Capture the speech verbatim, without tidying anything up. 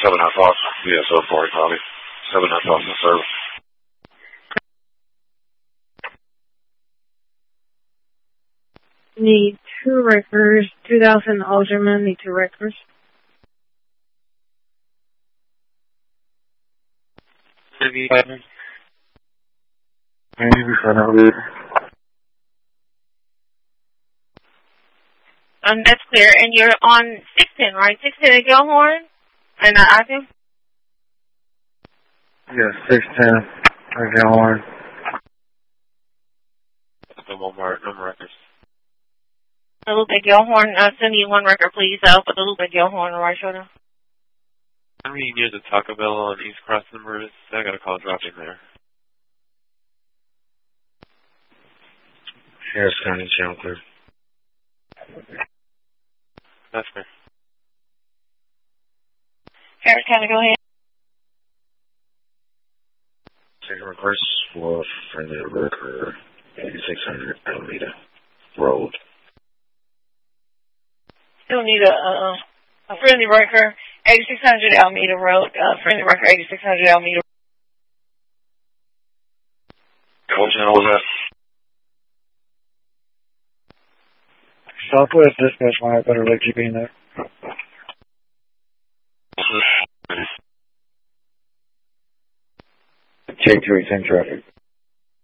seven half off. Yeah, so far, Tommy. Seven half off the service. Need two records. two thousand Alderman, need two records. Maybe. Maybe for another. Um, that's clear. And you're on six ten, right? six ten at Gilhorn? And I think? Yeah, six ten at Gilhorn. The Walmart, no more records. A little bit Gilhorn. Uh, send me one record, please. I'll put a little bit Gilhorn on the right shoulder. I'm mean, near the Taco Bell on East Cross numbers. I got a call dropping there. Harris County, Channel Clear. That's fair. Harris County, go ahead. Second request for friendly worker, eighty-six hundred Alameda Road. Still need a, a, a friendly worker, eighty-six hundred Alameda Road. Uh, friendly worker, eighty-six hundred Alameda Road. What channel was that? Southwest Dispatch line, better let you be in there. J three ten traffic.